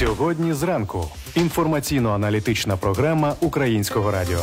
Сьогодні зранку. Інформаційно-аналітична програма Українського радіо.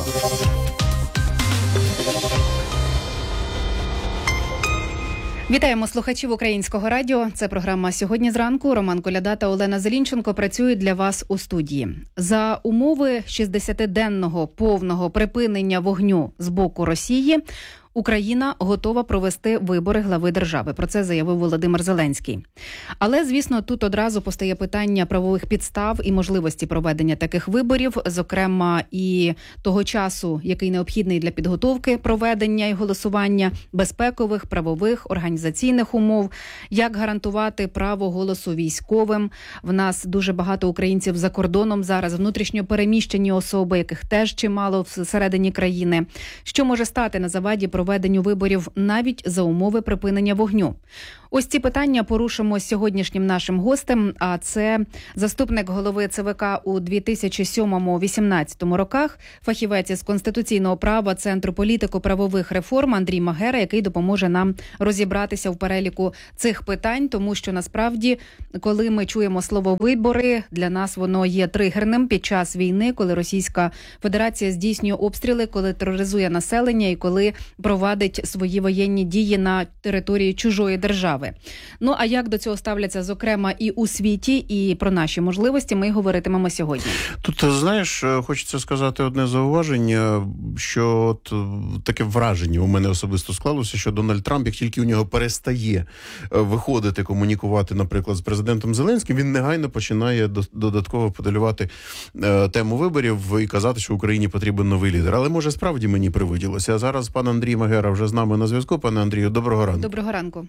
Вітаємо слухачів Українського радіо. Це програма «Сьогодні зранку». Роман Коляда та Олена Зелінченко працюють для вас у студії. За умови 60-денного повного припинення вогню з боку Росії Україна готова провести вибори глави держави. Про це заявив Володимир Зеленський. Але, звісно, тут одразу постає питання правових підстав і можливості проведення таких виборів, зокрема і того часу, який необхідний для підготовки проведення і голосування, безпекових, правових, організаційних умов, як гарантувати право голосу військовим. В нас дуже багато українців за кордоном зараз, внутрішньо переміщені особи, яких теж чимало всередині країни. Що може стати на заваді проведенню виборів навіть за умови припинення вогню? Ось ці питання порушимо з сьогоднішнім нашим гостем, а це заступник голови ЦВК у 2007-2018 роках, фахівець із конституційного права Центру політико-правових реформ Андрій Магера, який допоможе нам розібратися в переліку цих питань, тому що насправді, коли ми чуємо слово «вибори», для нас воно є тригерним під час війни, коли Російська Федерація здійснює обстріли, коли тероризує населення і коли провадить свої воєнні дії на території чужої держави. Ну, а як до цього ставляться, зокрема, і у світі, і про наші можливості ми говоритимемо сьогодні. Тут, знаєш, хочеться сказати одне зауваження, що от таке враження у мене особисто склалося, що Дональд Трамп, як тільки у нього перестає виходити, комунікувати, наприклад, з президентом Зеленським, він негайно починає додатково подалювати тему виборів і казати, що Україні потрібен новий лідер. Але, може, справді мені привиділося. А зараз пан Андрій Магера вже з нами на зв'язку. Пане Андрію, доброго ранку. Доброго ранку.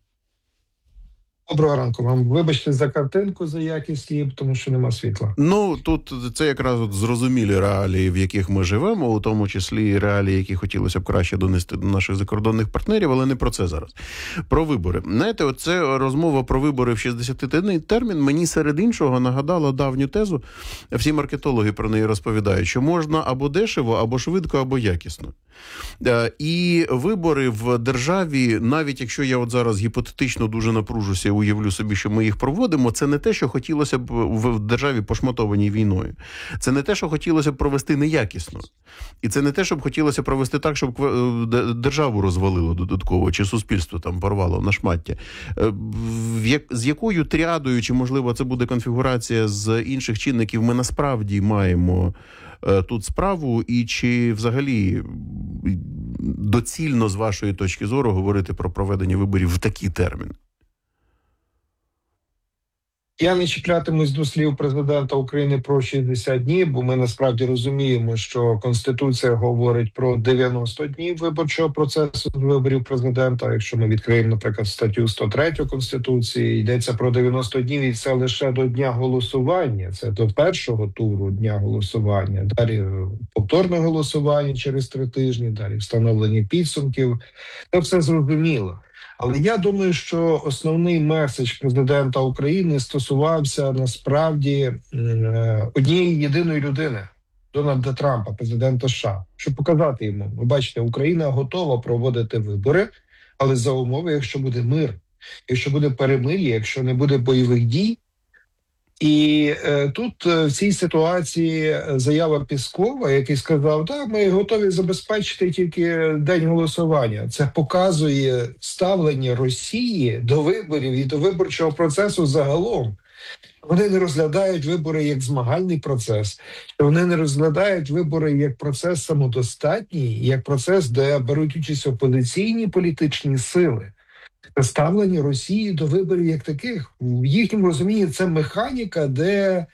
Доброго ранку вам. Вибачте за картинку, за якість її, тому що нема світла. Ну, тут це якраз от зрозумілі реалії, в яких ми живемо, у тому числі і реалії, які хотілося б краще донести до наших закордонних партнерів, але не про це зараз. Про вибори. Знаєте, оце розмова про вибори в 60-денний термін мені серед іншого нагадала давню тезу. Всі маркетологи про неї розповідають, що можна або дешево, або швидко, або якісно. І вибори в державі, навіть якщо я от зараз гіпотетично дуже напружуся, уявлю собі, що ми їх проводимо, це не те, що хотілося б в державі пошматованій війною. Це не те, що хотілося б провести неякісно. І це не те, щоб хотілося провести так, щоб державу розвалило додатково, чи суспільство там порвало на шмаття. З якою тріадою, чи, можливо, це буде конфігурація з інших чинників, ми насправді маємо тут справу, і чи взагалі доцільно, з вашої точки зору, говорити про проведення виборів в такий термін? Я не чіплятимусь до слів президента України про 60 днів, бо ми насправді розуміємо, що Конституція говорить про 90 днів виборчого процесу з виборів президента. Якщо ми відкриємо, наприклад, статтю 103 Конституції, йдеться про 90 днів, і це лише до дня голосування. Це до першого туру дня голосування. Далі повторне голосування через 3 тижні, далі встановлення підсумків. Це все зрозуміло. Але я думаю, що основний меседж президента України стосувався насправді однієї єдиної людини – Дональда Трампа, президента США. Щоб показати йому, ви бачите, Україна готова проводити вибори, але за умови, якщо буде мир, якщо буде перемир'я, якщо не буде бойових дій. І тут в цій ситуації заява Пєскова, який сказав, так, ми готові забезпечити тільки день голосування. Це показує ставлення Росії до виборів і до виборчого процесу загалом. Вони не розглядають вибори як змагальний процес, вони не розглядають вибори як процес самодостатній, як процес, де беруть участь опозиційні політичні сили. Ставлення Росії до виборів як таких, в їхньому розумінні, це механіка, де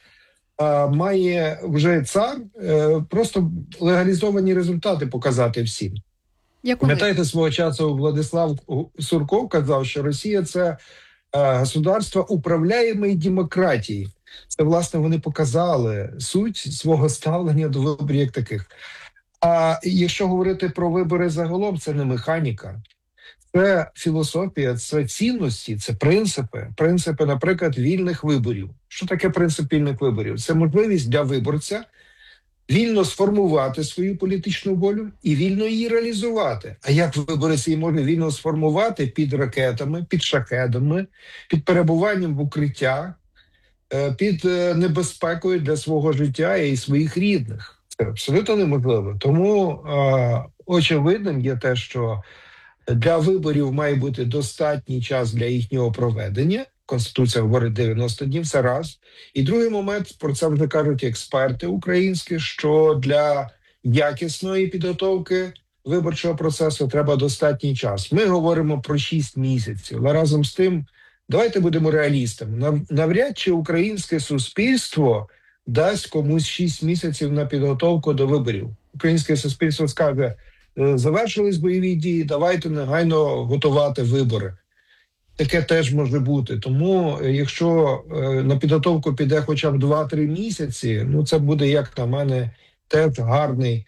має вже цар просто легалізовані результати показати всім. Пам'ятаєте, свого часу Владислав Сурков казав, що Росія – це государство управляємої демократії. Це, власне, вони показали суть свого ставлення до виборів як таких. А якщо говорити про вибори загалом, це не механіка. Це філософія, це цінності, це принципи. Принципи, наприклад, вільних виборів. Що таке принцип вільних виборів? Це можливість для виборця вільно сформувати свою політичну волю і вільно її реалізувати. А як виборець її може вільно сформувати? Під ракетами, під шахедами, під перебуванням в укриттях, під небезпекою для свого життя і своїх рідних. Це абсолютно неможливо. Тому очевидним є те, що для виборів має бути достатній час для їхнього проведення. Конституція говорить 90 днів, це раз. І другий момент, про це вже кажуть експерти українські, що для якісної підготовки виборчого процесу треба достатній час. Ми говоримо про 6 місяців, але разом з тим, давайте будемо реалістами. Навряд чи українське суспільство дасть комусь 6 місяців на підготовку до виборів. Українське суспільство скаже, завершились бойові дії, давайте негайно готувати вибори. Таке теж може бути. Тому, якщо на підготовку піде хоча б 2-3 місяці, ну це буде, як на мене, теж гарний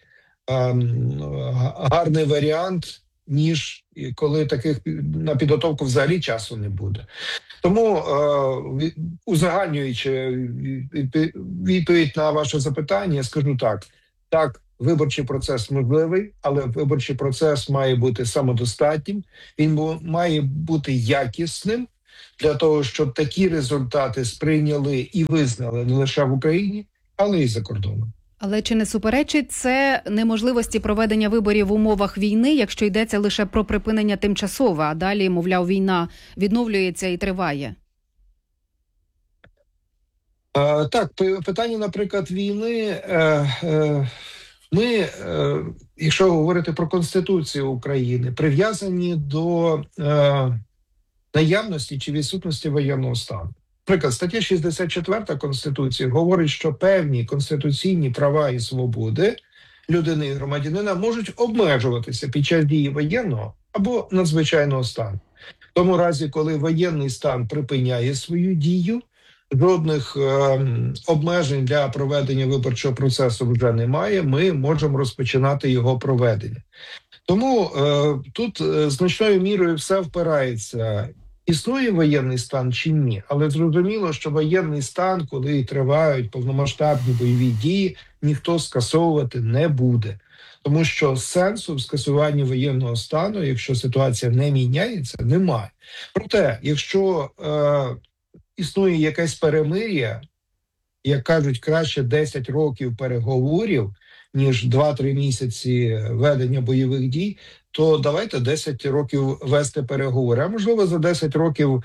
варіант, ніж коли таких на підготовку взагалі часу не буде. Тому, узагальнюючи відповідь на ваше запитання, я скажу так, виборчий процес можливий, але виборчий процес має бути самодостатнім, він має бути якісним для того, щоб такі результати сприйняли і визнали не лише в Україні, але й за кордоном. Але чи не суперечить це неможливості проведення виборів в умовах війни, якщо йдеться лише про припинення тимчасове, а далі, мовляв, війна відновлюється і триває? Так, питання, наприклад, війни. Ми, якщо говорити про Конституцію України, прив'язані до наявності чи відсутності воєнного стану. Наприклад, стаття 64 Конституції говорить, що певні конституційні права і свободи людини і громадянина можуть обмежуватися під час дії воєнного або надзвичайного стану. В тому разі, коли воєнний стан припиняє свою дію, жодних обмежень для проведення виборчого процесу вже немає, ми можемо розпочинати його проведення. Тому тут значною мірою все впирається, існує воєнний стан чи ні, але зрозуміло, що воєнний стан, коли тривають повномасштабні бойові дії, ніхто скасовувати не буде. Тому що сенсу в скасуванні воєнного стану, якщо ситуація не міняється, немає. Проте, якщо існує якесь перемир'я, як кажуть, краще 10 років переговорів, ніж 2-3 місяці ведення бойових дій, то давайте 10 років вести переговори. А можливо, за 10 років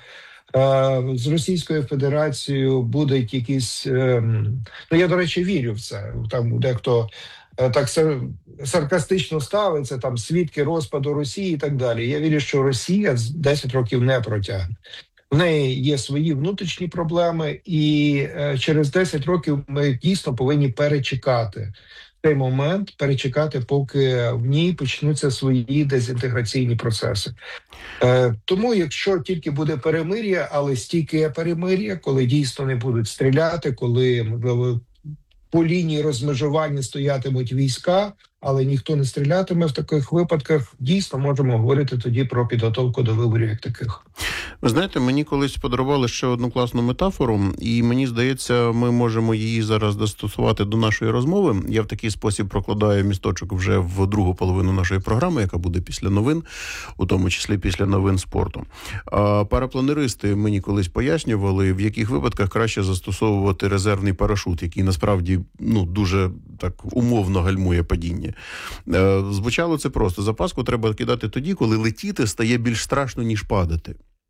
з Російською Федерацією будуть якісь... Ну, я, до речі, вірю в це. Там дехто так саркастично ставиться, там свідки розпаду Росії і так далі. Я вірю, що Росія 10 років не протягне. В неї є свої внутрішні проблеми, і через 10 років ми дійсно повинні перечекати цей момент, поки в ній почнуться свої дезінтеграційні процеси. Тому, якщо тільки буде перемир'я, але стійке перемир'я, коли дійсно не будуть стріляти, коли, можливо, по лінії розмежування стоятимуть війська, але ніхто не стрілятиме в таких випадках, дійсно можемо говорити тоді про підготовку до виборів як таких. Ви знаєте, мені колись подарували ще одну класну метафору, і мені здається, ми можемо її зараз застосувати до нашої розмови. Я в такий спосіб прокладаю місточок вже в другу половину нашої програми, яка буде після новин, у тому числі після новин спорту. Парапланеристи мені колись пояснювали, в яких випадках краще застосовувати резервний парашут, який насправді дуже так умовно гальмує падіння. Звучало це просто. Запаску треба кидати тоді, коли летіти стає більш страшно, ніж падати.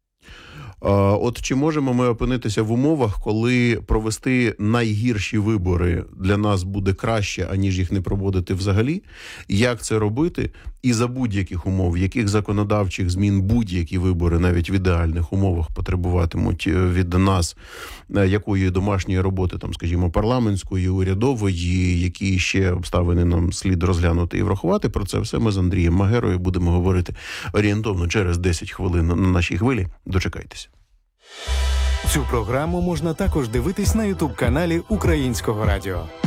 От чи можемо ми опинитися в умовах, коли провести найгірші вибори для нас буде краще, аніж їх не проводити взагалі? Як це робити? І за будь-яких умов, яких законодавчих змін будь-які вибори, навіть в ідеальних умовах, потребуватимуть від нас якої домашньої роботи, там, скажімо, парламентської, урядової, які ще обставини нам слід розглянути і врахувати? Про це все ми з Андрієм Магерою будемо говорити орієнтовно через 10 хвилин на нашій хвилі. Дочекайтеся. Цю програму можна також дивитись на YouTube-каналі Українського радіо.